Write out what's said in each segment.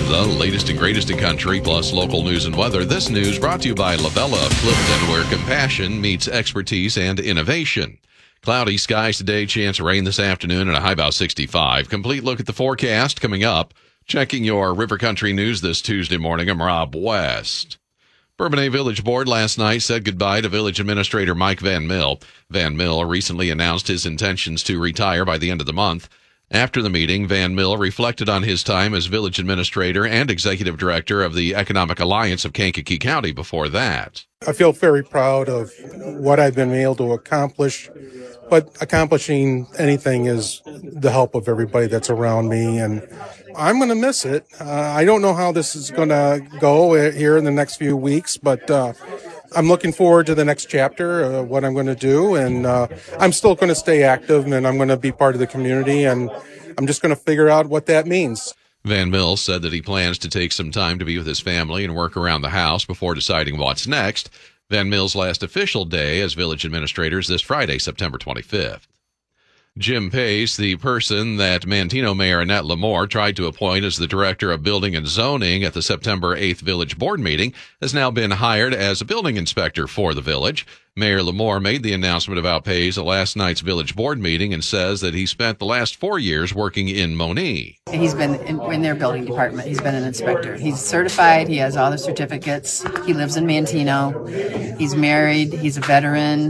The latest and greatest in country, plus local news and weather. This news brought to you by Labella of Clifton, where compassion meets expertise and innovation. Cloudy skies today, chance of rain this afternoon, and a high about 65. Complete look at the forecast coming up. Checking your River Country news this Tuesday morning, I'm Rob West. Bourbonnais Village Board last night said goodbye to Village Administrator Mike Van Mill. Van Mill recently announced his intentions to retire by the end of the month. After the meeting, Van Mill reflected on his time as village administrator and executive director of the Economic Alliance of Kankakee County before that. I feel very proud of what I've been able to accomplish, but accomplishing anything is the help of everybody that's around me, and I'm going to miss it. I don't know how this is going to go here in the next few weeks, but I'm looking forward to the next chapter, what I'm going to do, and I'm still going to stay active, and I'm going to be part of the community, and I'm just going to figure out what that means. Van Mill said that he plans to take some time to be with his family and work around the house before deciding what's next. Van Mill's last official day as village administrator is this Friday, September 25th. Jim Pace, the person that Manteno Mayor Annette Lamore tried to appoint as the Director of Building and Zoning at the September 8th Village Board meeting, has now been hired as a building inspector for the village. Mayor Lamore made the announcement about Pace at last night's Village Board meeting and says that he spent the last 4 years working in Monee. He's been in their building department. He's been an inspector. He's certified. He has all the certificates. He lives in Manteno. He's married. He's a veteran.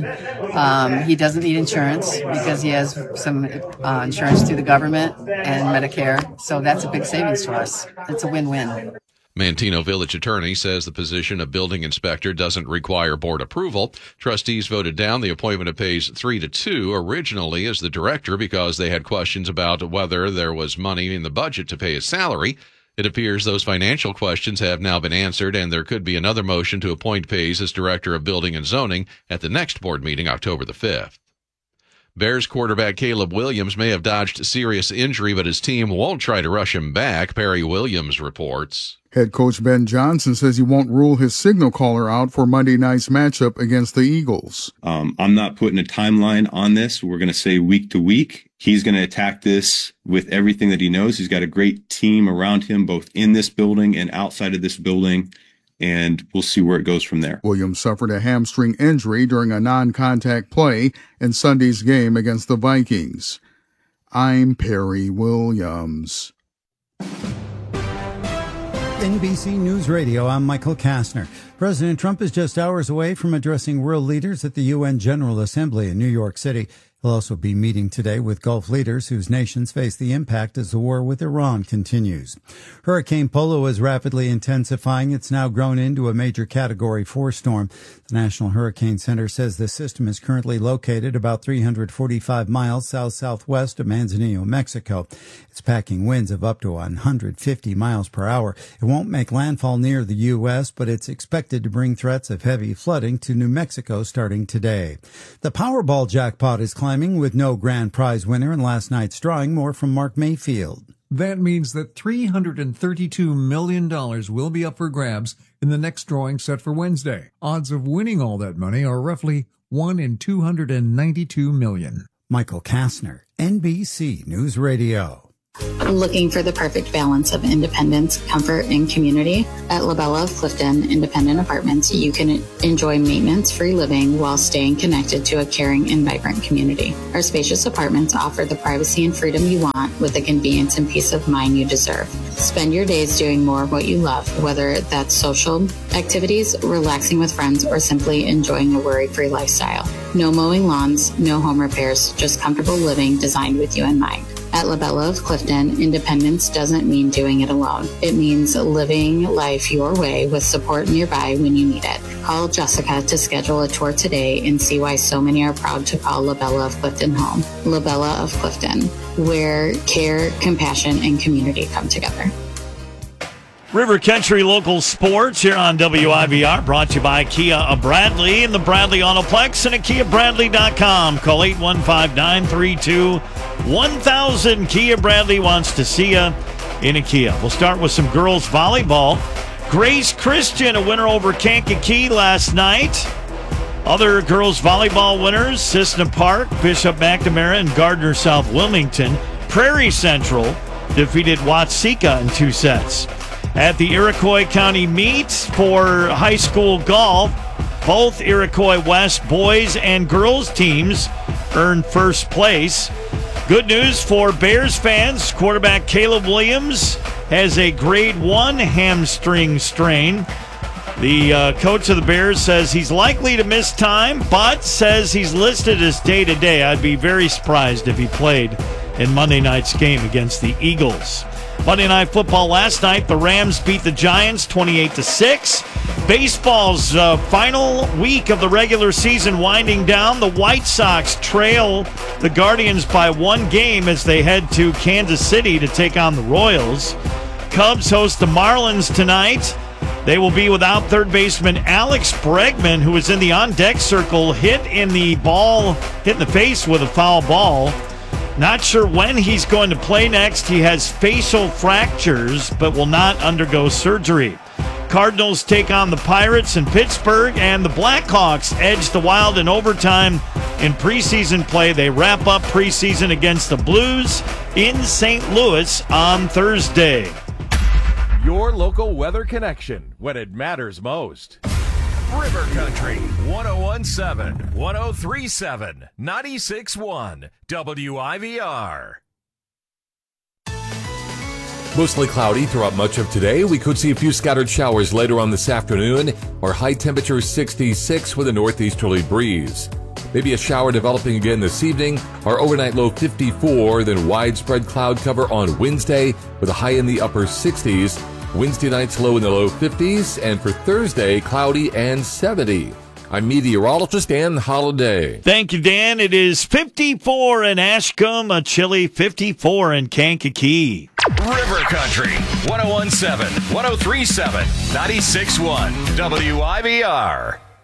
He doesn't need insurance because he has some insurance through the government and Medicare. So that's a big savings to us. It's a win-win. Manteno Village Attorney says the position of building inspector doesn't require board approval. Trustees voted down the appointment of Pace 3-2 originally as the director because they had questions about whether there was money in the budget to pay his salary. It appears those financial questions have now been answered, and there could be another motion to appoint Pace as director of building and zoning at the next board meeting, October the 5th. Bears quarterback Caleb Williams may have dodged serious injury, but his team won't try to rush him back. Perry Williams reports. Head coach Ben Johnson says he won't rule his signal caller out for Monday night's matchup against the Eagles. I'm not putting a timeline on this. We're going to say week to week. He's going to attack this with everything that he knows. He's got a great team around him, both in this building and outside of this building. And we'll see where it goes from there. Williams suffered a hamstring injury during a non-contact play in Sunday's game against the Vikings. I'm Perry Williams. NBC News Radio, I'm Michael Kastner. President Trump is just hours away from addressing world leaders at the UN General Assembly in New York City. He'll also be meeting today with Gulf leaders whose nations face the impact as the war with Iran continues. Hurricane Polo is rapidly intensifying. It's now grown into a major Category 4 storm. The National Hurricane Center says the system is currently located about 345 miles south-southwest of Manzanillo, Mexico. It's packing winds of up to 150 miles per hour. It won't make landfall near the U.S., but it's expected to bring threats of heavy flooding to New Mexico starting today. The Powerball jackpot is climbing with no grand prize winner in last night's drawing. More from Mark Mayfield. That means that $332 million will be up for grabs in the next drawing set for Wednesday. Odds of winning all that money are roughly 1 in 292 million. Michael Kastner, NBC News Radio. Looking for the perfect balance of independence, comfort, and community? At Labella of Clifton Independent Apartments, you can enjoy maintenance-free living while staying connected to a caring and vibrant community. Our spacious apartments offer the privacy and freedom you want with the convenience and peace of mind you deserve. Spend your days doing more of what you love, whether that's social activities, relaxing with friends, or simply enjoying a worry-free lifestyle. No mowing lawns, no home repairs, just comfortable living designed with you in mind. At Labella of Clifton, independence doesn't mean doing it alone. It means living life your way with support nearby when you need it. Call Jessica to schedule a tour today and see why so many are proud to call Labella of Clifton home. Labella of Clifton, where care, compassion, and community come together. River Country Local Sports here on WIVR, brought to you by Kia of Bradley and the Bradley Autoplex and at KiaBradley.com. Call 815-932-1000. Kia Bradley wants to see you in a Kia. We'll start with some girls volleyball. Grace Christian, a winner over Kankakee last night. Other girls volleyball winners, Cissna Park, Bishop McNamara, and Gardner South Wilmington. Prairie Central defeated Watseka in 2 sets. at the Iroquois County meet for high school golf. Both Iroquois West boys and girls teams earned first place. Good news for Bears fans. Quarterback Caleb Williams has a grade 1 hamstring strain. The coach of the Bears says he's likely to miss time, but says he's listed as day-to-day. I'd be very surprised if he played in Monday night's game against the Eagles. Monday Night Football last night, the Rams beat the Giants 28-6. Baseball's final week of the regular season winding down. The White Sox trail the Guardians by 1 game as they head to Kansas City to take on the Royals. Cubs host the Marlins tonight. They will be without third baseman Alex Bregman, who was in the on-deck circle, hit in the face with a foul ball. Not sure when he's going to play next. He has facial fractures, but will not undergo surgery. Cardinals take on the Pirates in Pittsburgh, and the Blackhawks edge the Wild in overtime in preseason play. They wrap up preseason against the Blues in St. Louis on Thursday. Your local weather connection when it matters most. River Country 101.7, 103.7, 96.1, WIVR. Mostly cloudy throughout much of today. We could see a few scattered showers later on this afternoon. Our high temperature 66 with a northeasterly breeze. Maybe a shower developing again this evening. Our overnight low 54, then widespread cloud cover on Wednesday with a high in the upper 60s. Wednesday night's low in the low 50s, and for Thursday, cloudy and 70. I'm meteorologist Dan Holliday. Thank you, Dan. It is 54 in Ashcombe, a chilly 54 in Kankakee. River Country 101.7, 103.7, 96.1, WIVR.